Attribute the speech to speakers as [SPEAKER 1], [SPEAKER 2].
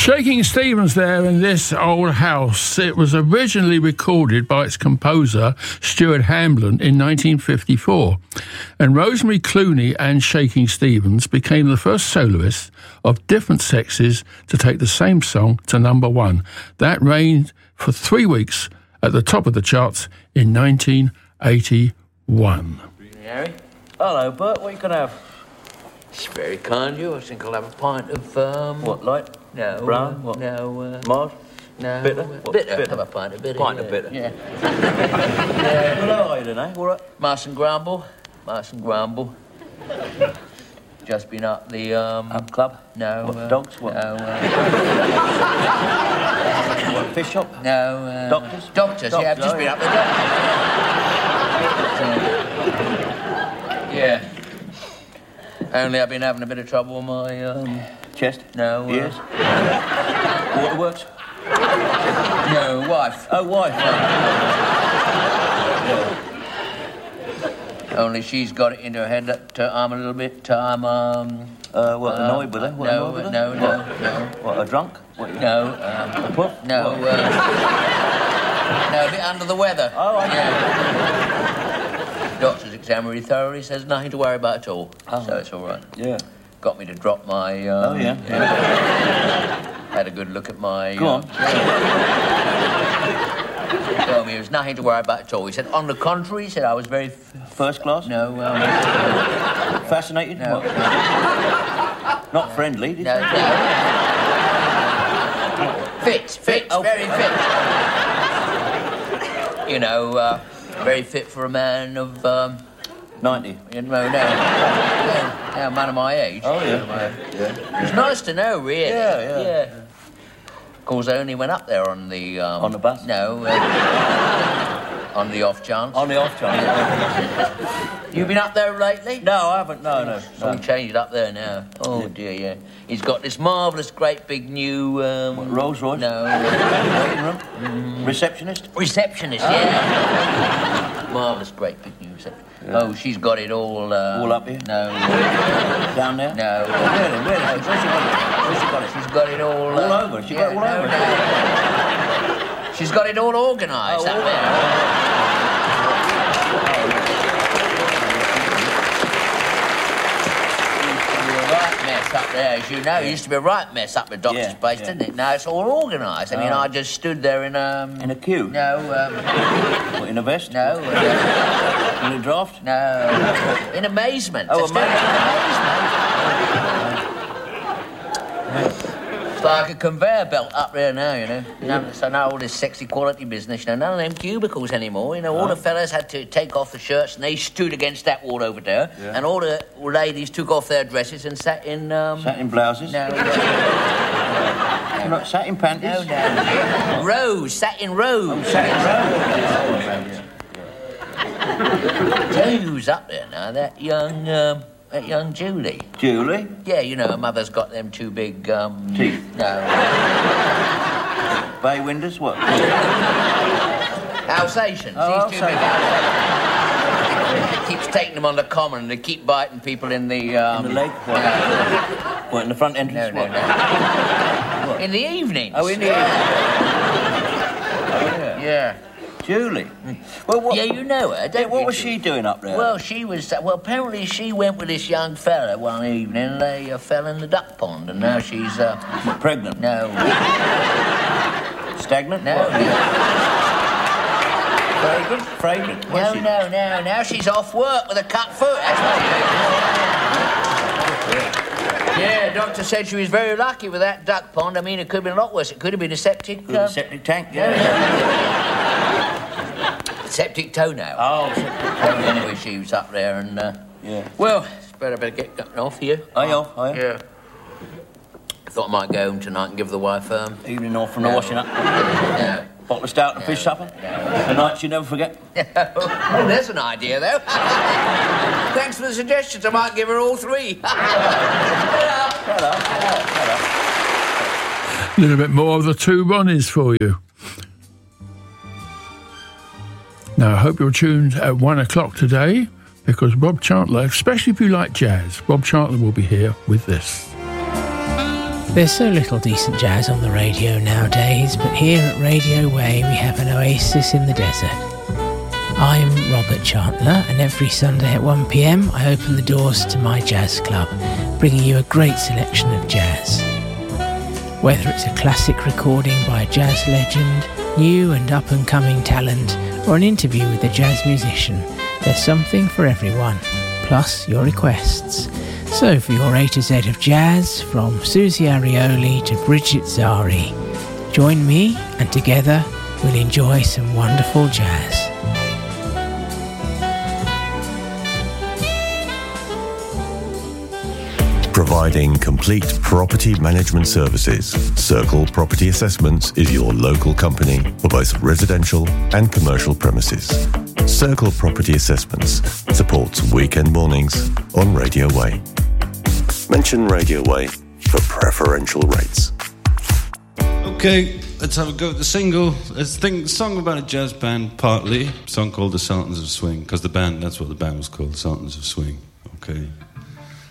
[SPEAKER 1] Shaking Stevens there in This Old House. It was originally recorded by its composer, Stuart Hamblin, in 1954. And Rosemary Clooney and Shaking Stevens became the first soloists of different sexes to take the same song to number one. That reigned for 3 weeks at the top of the charts in 1981.
[SPEAKER 2] Harry? Hello, Bert. What are you going to have?
[SPEAKER 3] It's very kind of you. I think I'll have a pint of,
[SPEAKER 2] What, light?
[SPEAKER 3] No.
[SPEAKER 2] Brown? What?
[SPEAKER 3] No,
[SPEAKER 2] Mild?
[SPEAKER 3] no.
[SPEAKER 2] Bitter? What,
[SPEAKER 3] Bitter.
[SPEAKER 2] bitter?
[SPEAKER 3] Have a pint of bitter.
[SPEAKER 2] Pint of bitter?
[SPEAKER 3] Yeah.
[SPEAKER 2] Well, how are you then, eh? All right?
[SPEAKER 3] Marson Grumble. Just been up the,
[SPEAKER 2] Up club?
[SPEAKER 3] No.
[SPEAKER 2] What, dogs? What?
[SPEAKER 3] No,
[SPEAKER 2] What, fish shop?
[SPEAKER 3] no,
[SPEAKER 2] Doctors?
[SPEAKER 3] Doctors, yeah, I've just
[SPEAKER 2] oh,
[SPEAKER 3] been up the doctors. Yeah. Only I've been having a bit of trouble with my,
[SPEAKER 2] Chest?
[SPEAKER 3] No.
[SPEAKER 2] Ears? Waterworks?
[SPEAKER 3] No, wife.
[SPEAKER 2] Oh, wife.
[SPEAKER 3] Only she's got it in her head that I'm a little bit,
[SPEAKER 2] What, annoyed with her? What,
[SPEAKER 3] no,
[SPEAKER 2] annoyed with her?
[SPEAKER 3] no.
[SPEAKER 2] What, a drunk? What,
[SPEAKER 3] No,
[SPEAKER 2] a puff?
[SPEAKER 3] no,
[SPEAKER 2] What?
[SPEAKER 3] no, a bit under the weather.
[SPEAKER 2] Oh, I
[SPEAKER 3] Yeah. Doctor's examined me thoroughly, says nothing to worry about at all.
[SPEAKER 2] Oh.
[SPEAKER 3] So it's all right.
[SPEAKER 2] Yeah.
[SPEAKER 3] Got me to drop my...
[SPEAKER 2] Oh, yeah.
[SPEAKER 3] Had a good look at my...
[SPEAKER 2] Go on.
[SPEAKER 3] Told me there was nothing to worry about at all. He said, on the contrary, he said I was very...
[SPEAKER 2] First class?
[SPEAKER 3] No,
[SPEAKER 2] Fascinated?
[SPEAKER 3] No.
[SPEAKER 2] What? Not friendly, did you
[SPEAKER 3] no,
[SPEAKER 2] say?
[SPEAKER 3] no. Fit,
[SPEAKER 2] Oh.
[SPEAKER 3] very fit. You know, very fit for a man of,
[SPEAKER 2] 90.
[SPEAKER 3] no, a man of my age.
[SPEAKER 2] Oh, yeah.
[SPEAKER 3] Yeah. It's nice to know, really.
[SPEAKER 2] Yeah.
[SPEAKER 3] Of course, I only went up there on the...
[SPEAKER 2] On the bus?
[SPEAKER 3] No, on the off chance.
[SPEAKER 2] On the off chance.
[SPEAKER 3] You been up there lately?
[SPEAKER 2] No, I haven't. No.
[SPEAKER 3] Some changed up there now. Oh,
[SPEAKER 2] Yeah.
[SPEAKER 3] dear, yeah. He's got this marvellous, great, big new...
[SPEAKER 2] What, Rolls Royce?
[SPEAKER 3] No.
[SPEAKER 2] Waiting room? Receptionist?
[SPEAKER 3] Receptionist, yeah. Marvellous, great, big new receptionist.
[SPEAKER 2] Yeah.
[SPEAKER 3] Oh, she's got it all...
[SPEAKER 2] All up here?
[SPEAKER 3] No.
[SPEAKER 2] Down there?
[SPEAKER 3] No.
[SPEAKER 2] Really? Where's she got it? Where's she got it?
[SPEAKER 3] She's got it all...
[SPEAKER 2] All over? She got it all over?
[SPEAKER 3] No. She's got it all organised up there. Up there, as you know, it used to be a right mess up the doctor's place, didn't it? Now it's all organised. I mean, I just stood there in a...
[SPEAKER 2] In a queue?
[SPEAKER 3] No,
[SPEAKER 2] What, in a vest?
[SPEAKER 3] no,
[SPEAKER 2] In a draft?
[SPEAKER 3] no. In amazement.
[SPEAKER 2] Oh,
[SPEAKER 3] Just amazement. It's like a conveyor belt up there now, you know. So now all this sexy quality business, you know, none of them cubicles anymore. You know, all the fellas had to take off the shirts and they stood against that wall over there.
[SPEAKER 2] Yeah.
[SPEAKER 3] And all the ladies took off their dresses and sat in...
[SPEAKER 2] Sat in blouses?
[SPEAKER 3] No,
[SPEAKER 2] Not sat in panties?
[SPEAKER 3] no. Rows, sat in rows.
[SPEAKER 2] Oh, sat in rows.
[SPEAKER 3] Tell you who's up there now, that young Julie.
[SPEAKER 2] Julie?
[SPEAKER 3] Yeah, you know, her mother's got them two big,
[SPEAKER 2] Teeth?
[SPEAKER 3] No.
[SPEAKER 2] Bay windows? What?
[SPEAKER 3] Alsatians.
[SPEAKER 2] Oh,
[SPEAKER 3] These two big Alsatians. Keeps taking them on the common and they keep biting people in the,
[SPEAKER 2] In the leg? What? What, in the front entrance?
[SPEAKER 3] No.
[SPEAKER 2] What? What?
[SPEAKER 3] In the evenings.
[SPEAKER 2] Oh, in the evening. Oh, yeah.
[SPEAKER 3] Yeah.
[SPEAKER 2] Julie? Well, what...
[SPEAKER 3] Yeah, you know her, don't
[SPEAKER 2] What
[SPEAKER 3] you,
[SPEAKER 2] was
[SPEAKER 3] Julie?
[SPEAKER 2] she doing up there?
[SPEAKER 3] Well, apparently she went with this young fella one evening and they fell in the duck pond and now she's,
[SPEAKER 2] Pregnant?
[SPEAKER 3] No.
[SPEAKER 2] Stagnant?
[SPEAKER 3] No.
[SPEAKER 2] What? Fragrant? Where's she?
[SPEAKER 3] No. Now she's off work with a cut foot. That's what it is. Yeah, doctor said she was very lucky with that duck pond. I mean, it could have been a lot worse. It could have been a septic...
[SPEAKER 2] Septic tank?
[SPEAKER 3] septic toenail.
[SPEAKER 2] Oh, septic tank.
[SPEAKER 3] Anyway, she was up there and...
[SPEAKER 2] Yeah.
[SPEAKER 3] Well, it's better get going off here.
[SPEAKER 2] Are you off? Are you?
[SPEAKER 3] Yeah. Thought I might go home tonight and give the wife...
[SPEAKER 2] Evening off from the washing up?
[SPEAKER 3] No.
[SPEAKER 2] Bottle of stout and fish supper? The nights you never forget?
[SPEAKER 3] Oh, there's an idea, though. Thanks for the suggestions. I might give her all three.
[SPEAKER 2] Hello.
[SPEAKER 1] A little bit more of the two Ronnies for you. Now, I hope you're tuned at 1 o'clock today, because Rob Chandler, especially if you like jazz, Rob Chandler will be here with this.
[SPEAKER 4] There's so little decent jazz on the radio nowadays, but here at Radio Way we have an oasis in the desert. I'm Robert Chandler, and every Sunday at 1 p.m. I open the doors to my jazz club, bringing you a great selection of jazz. Whether it's a classic recording by a jazz legend, new and up-and-coming talent, or an interview with a jazz musician, there's something for everyone, plus your requests. So for your A to Z of jazz, from Susie Arioli to Bridget Zari, join me and together we'll enjoy some wonderful jazz.
[SPEAKER 5] Providing complete property management services, Circle Property Assessments is your local company for both residential and commercial premises. Circle Property Assessments supports weekend mornings on Radio Way. Mention Radio Way for preferential rates.
[SPEAKER 6] Okay, let's have a go at the single. Let's think a song about a jazz band, partly. A song called The Sultans of Swing, because that's what the band was called, The Sultans of Swing. Okay.